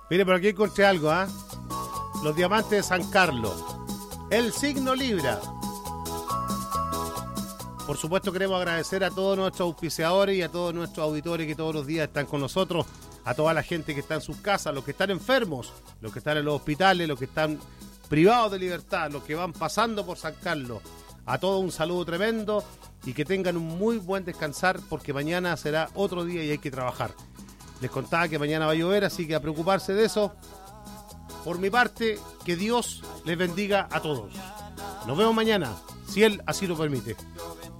Mire, por aquí encontré algo, ¿ah? Los diamantes de San Carlos. El signo Libra. Por supuesto queremos agradecer a todos nuestros auspiciadores y a todos nuestros auditores que todos los días están con nosotros, a toda la gente que está en sus casas, los que están enfermos, los que están en los hospitales, los que están privados de libertad, los que van pasando por San Carlos. A todos un saludo tremendo y que tengan un muy buen descansar porque mañana será otro día y hay que trabajar. Les contaba que mañana va a llover, así que a preocuparse de eso. Por mi parte, que Dios les bendiga a todos. Nos vemos mañana, si Él así lo permite.